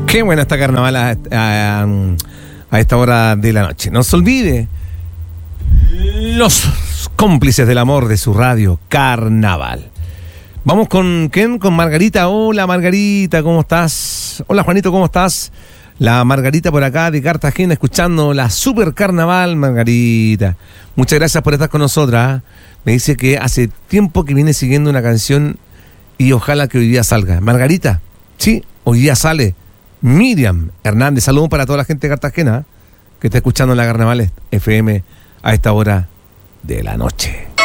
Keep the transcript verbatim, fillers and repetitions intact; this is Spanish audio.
Qué buena esta carnaval a, a, a esta hora de la noche. No se olvide, los cómplices del amor de su radio, Carnaval. Vamos con ¿quién? Con Margarita. Hola Margarita, ¿cómo estás? Hola Juanito, ¿cómo estás? La Margarita por acá de Cartagena, escuchando la Super Carnaval. Margarita, muchas gracias por estar con nosotras. Me dice que hace tiempo que viene siguiendo una canción y ojalá que hoy día salga. Margarita, sí, hoy día sale Miriam Hernández. Saludos para toda la gente de Cartagena que está escuchando la Carnaval F M a esta hora de la noche.